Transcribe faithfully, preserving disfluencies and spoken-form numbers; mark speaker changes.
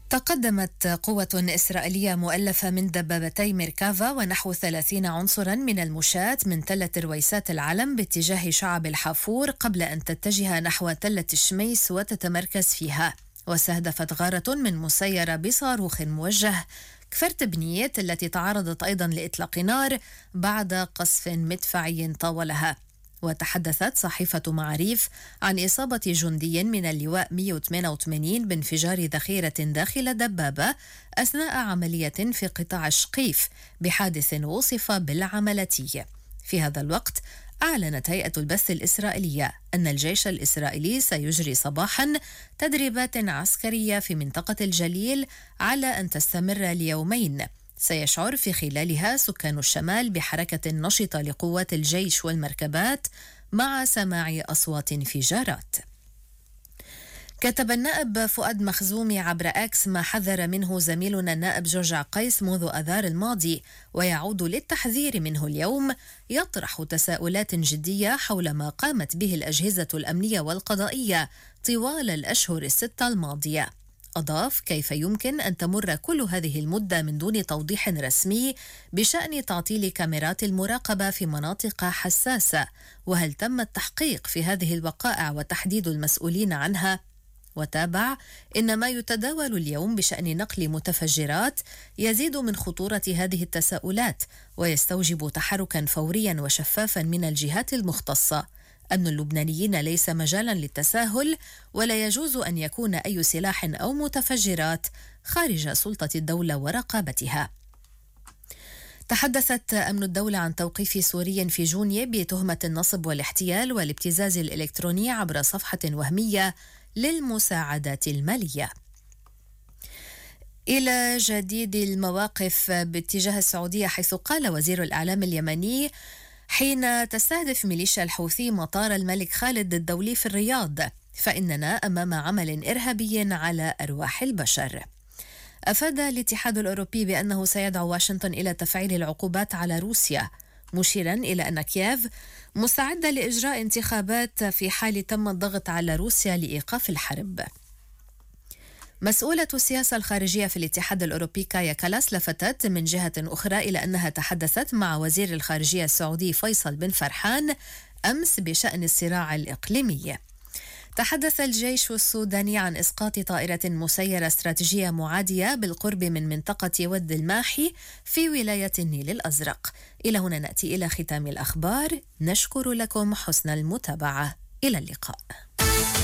Speaker 1: تقدمت قوة إسرائيلية مؤلفة من دبابتي ميركافا ونحو ثلاثين عنصرا من المشاة من تلة رويسات العلم باتجاه شعب الحافور قبل أن تتجه نحو تلة الشميس وتتمركز فيها. واستهدفت غارة من مسيرة بصاروخ موجه كفر تبنية التي تعرضت أيضا لإطلاق نار بعد قصف مدفعي طاولها. وتحدثت صحيفة معاريف عن إصابة جندي من اللواء مئة وثمانية وثمانين بانفجار ذخيرة داخل دبابة أثناء عملية في قطاع شقيف بحادث وصف بالعملتي. في هذا الوقت أعلنت هيئة البث الإسرائيلية أن الجيش الإسرائيلي سيجري صباحا تدريبات عسكرية في منطقة الجليل على أن تستمر ليومين، سيشعر في خلالها سكان الشمال بحركة نشطة لقوات الجيش والمركبات مع سماع أصوات انفجارات. كتب النائب فؤاد مخزومي عبر أكس ما حذر منه زميلنا النائب جورج عقيس منذ أذار الماضي ويعود للتحذير منه اليوم، يطرح تساؤلات جدية حول ما قامت به الأجهزة الأمنية والقضائية طوال الأشهر الستة الماضية. أضاف: كيف يمكن أن تمر كل هذه المدة من دون توضيح رسمي بشأن تعطيل كاميرات المراقبة في مناطق حساسة؟ وهل تم التحقيق في هذه الوقائع وتحديد المسؤولين عنها؟ وتابع: إن ما يتداول اليوم بشأن نقل متفجرات يزيد من خطورة هذه التساؤلات ويستوجب تحركا فوريا وشفافا من الجهات المختصة. أمن اللبنانيين ليس مجالا للتساهل، ولا يجوز أن يكون أي سلاح أو متفجرات خارج سلطة الدولة ورقابتها. تحدثت أمن الدولة عن توقيف سوري في جونية بتهمة النصب والاحتيال والابتزاز الإلكتروني عبر صفحة وهمية للمساعدات المالية. إلى جديد المواقف باتجاه السعودية، حيث قال وزير الإعلام اليمني حين تستهدف ميليشيا الحوثي مطار الملك خالد الدولي في الرياض: فإننا أمام عمل إرهابي على أرواح البشر. أفاد الاتحاد الأوروبي بأنه سيدعو واشنطن إلى تفعيل العقوبات على روسيا، مشيرا إلى أن كييف مستعدة لإجراء انتخابات في حال تم الضغط على روسيا لإيقاف الحرب. مسؤولة السياسة الخارجية في الاتحاد الأوروبي كايا كالاس لفتت من جهة أخرى إلى أنها تحدثت مع وزير الخارجية السعودي فيصل بن فرحان أمس بشأن الصراع الإقليمي. تحدث الجيش السوداني عن إسقاط طائرة مسيرة استراتيجية معادية بالقرب من منطقة ود الماحي في ولاية النيل الأزرق. إلى هنا نأتي إلى ختام الأخبار، نشكر لكم حسن المتابعة، إلى اللقاء.